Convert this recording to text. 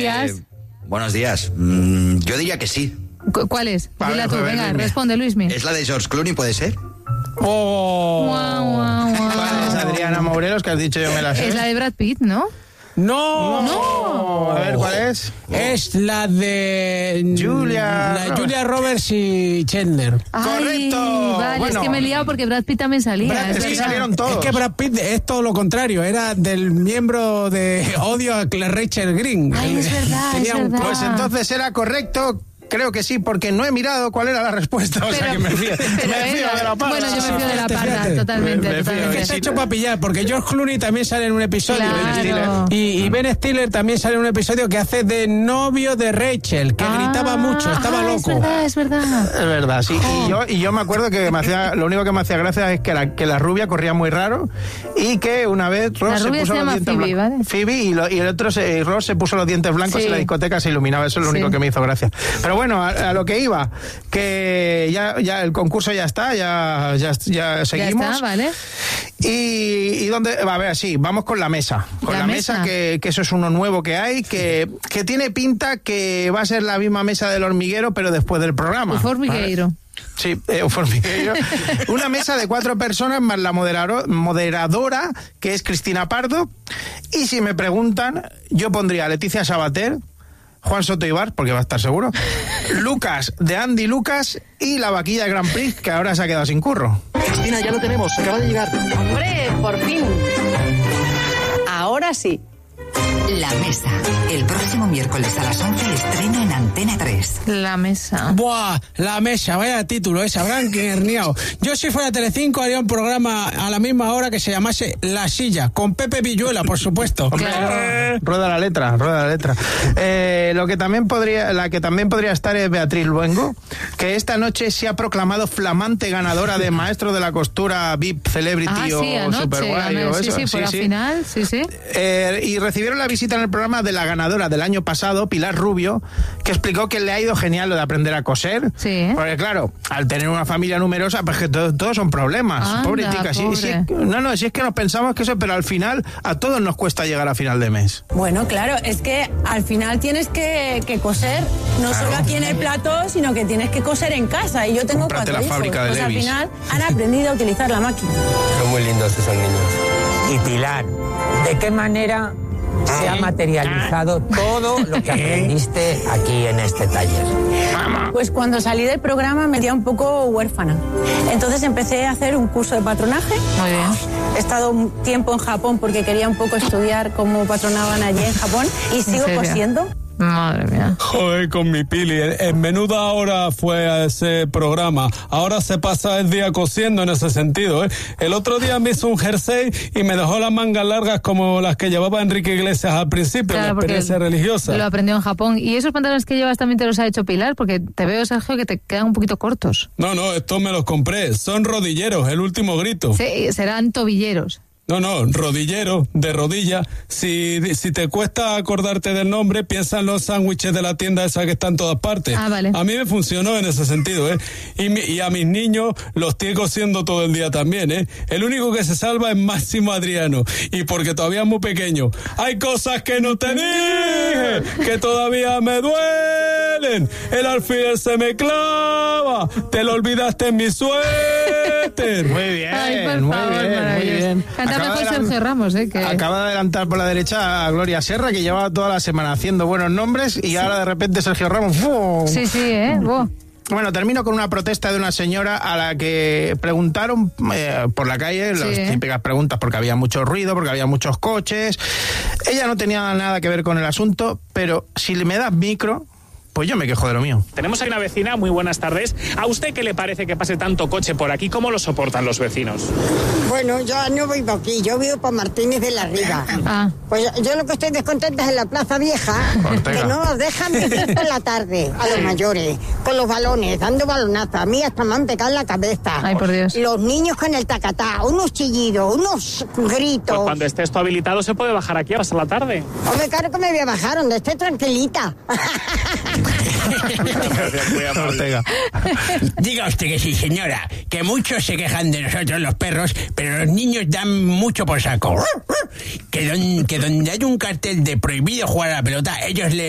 días. Buenos días. Yo diría que sí. ¿Cuál es? Dila tú, venga, Luismi. responde, Luismi. ¿Es la de George Clooney, puede ser? ¡Oh! Guau, guau, guau. ¿Cuál es, Adriana Morelos, que has dicho yo me la sé? Es la de Brad Pitt, ¿no? ¡No! A ver, ¿cuál es? Es la de Julia Roberts y Chandler. Ay, ¡Correcto! Vale, Bueno. es que me he liado porque Brad Pitt también salía. Es que verdad. salieron todos. Es que Brad Pitt es todo lo contrario, era del miembro de Odio a Rachel Green. Ay, es verdad, Tenía es un- verdad. Pues entonces era correcto. Creo que sí, porque no he mirado cuál era la respuesta, o sea que me fío de la parda. Bueno, yo me fío de la parda, Fíjate. totalmente. Me fío, totalmente. Que está hecho para pillar, porque George Clooney también sale en un episodio. Claro. Y Ben Stiller también sale en un episodio que hace de novio de Rachel, que gritaba mucho, estaba loco. Es verdad. Es verdad, sí. Y yo me acuerdo que lo único que me hacía gracia es que la rubia corría muy raro y que una vez Ross La se rubia puso se los llama dientes Phoebe, blancos. ¿vale? Phoebe y el otro, Ross se puso los dientes blancos Sí. y la discoteca se iluminaba. Eso es lo Sí. único que me hizo gracia. Pero bueno, a lo que iba, que ya el concurso ya está, ya seguimos. Ya está, ¿vale? Y dónde, a ver, sí, vamos con la mesa. Con La la mesa, mesa. que eso es uno nuevo que hay, que tiene pinta que va a ser la misma mesa del hormiguero, pero después del programa. Un formigueiro. Sí, un formigueiro. Una mesa de 4 personas más la moderadora, que es Cristina Pardo. Y si me preguntan, yo pondría a Leticia Sabater, Juan Soto Ibar, porque va a estar seguro, Lucas de Andy Lucas y la vaquilla de Grand Prix, que ahora se ha quedado sin curro. Cristina, ya lo tenemos, acaba de llegar. Hombre, por fin. Ahora sí. La Mesa. El próximo miércoles a las 11 estreno en Antena 3. La mesa. Buah, la mesa, vaya título, sabrán que herniao. Yo si fuera Telecinco haría un programa a la misma hora que se llamase La Silla, con Pepe Villuela, por supuesto. Rueda la letra. La que también podría estar es Beatriz Luengo, que esta noche se ha proclamado flamante ganadora de Maestro de la Costura VIP Celebrity o Sí, anoche. Superguay o Sí, eso. sí, por la final, sí. Y recibieron la visita en el programa de la ganadora del año pasado, Pilar Rubio, que explicó que le ha ido genial lo de aprender a coser. Sí. Porque claro, al tener una familia numerosa, pues que todos son problemas. Anda, Pobretica. Si es que nos pensamos que eso, pero al final a todos nos cuesta llegar a final de mes. Bueno, claro, es que al final tienes que coser, no solo aquí en el plató, sino que tienes que coser en casa. Y yo tengo Cómprate 4 la hijos. fábrica de Pues al Levi's. final han aprendido a utilizar la máquina. Son muy lindos esos niños. Y Pilar, ¿de qué manera se ha materializado todo lo que aprendiste aquí en este taller? Pues cuando salí del programa me sentía un poco huérfana. Entonces empecé a hacer un curso de patronaje. Muy bien. He estado un tiempo en Japón porque quería un poco estudiar cómo patronaban allí en Japón y sigo serio? cosiendo. Madre mía. Joder, con mi Pili. En menuda hora fue a ese programa. Ahora se pasa el día cosiendo en ese sentido, ¿eh? El otro día me hizo un jersey y me dejó las mangas largas como las que llevaba Enrique Iglesias al principio, Claro, la porque experiencia religiosa. Lo aprendió en Japón. ¿Y esos pantalones que llevas también te los ha hecho Pilar? Porque te veo, Sergio, que te quedan un poquito cortos. No, estos me los compré. Son rodilleros, el último grito. Sí, serán tobilleros. No, rodillero, de rodilla. Si te cuesta acordarte del nombre, piensa en los sándwiches de la tienda esa que está en todas partes. Ah, vale. A mí me funcionó en ese sentido, ¿eh? Y a mis niños los estoy cosiendo todo el día también, ¿eh? El único que se salva es Máximo Adriano. Y porque todavía es muy pequeño. Hay cosas que no te dije, que todavía me duelen. El alfiler se me clava. Te lo olvidaste en mi suéter. Muy bien, Ay, por muy favor, bien, muy maravilloso. bien. Canta mejor Sergio Ramos, que... Acaba de adelantar por la derecha a Gloria Serra, que llevaba toda la semana haciendo buenos nombres, y ahora de repente Sergio Ramos. ¡fum! Sí, Bueno, termino con una protesta de una señora a la que preguntaron por la calle, las típicas preguntas, porque había mucho ruido, porque había muchos coches. Ella no tenía nada que ver con el asunto, pero si me das micro, pues yo me quejo de lo mío. Tenemos aquí una vecina, muy buenas tardes. ¿A usted qué le parece que pase tanto coche por aquí? ¿Cómo lo soportan los vecinos? Bueno, yo no vivo aquí, yo vivo por Martínez de la Riva. Pues yo lo que estoy descontenta es en la Plaza Vieja, Ortega. que no nos dejan vivir por la tarde a los mayores, con los balones, dando balonazos. A mí hasta me han pegado en la cabeza. Ay, por Dios. Los niños con el tacatá, unos chillidos, unos gritos. Pues cuando esté esto habilitado se puede bajar aquí a pasar la tarde. Hombre, claro que me voy a bajar, donde esté tranquilita. Ortega. Diga usted que sí, señora, que muchos se quejan de nosotros los perros, pero los niños dan mucho por saco. Que donde hay un cartel de prohibido jugar a la pelota, ellos le